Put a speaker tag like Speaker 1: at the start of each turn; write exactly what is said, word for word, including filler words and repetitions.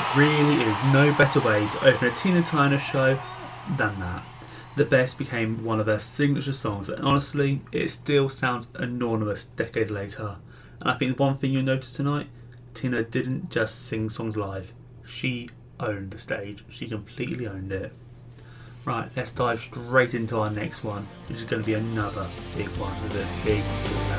Speaker 1: really is no better way to open a Tina Turner show than that. The Best became one of her signature songs, and honestly, it still sounds enormous decades later. And I think the one thing you'll notice tonight, Tina didn't just sing songs live, she owned the stage. She completely owned it. Right, let's dive straight into our next one, which is going to be another big one with a big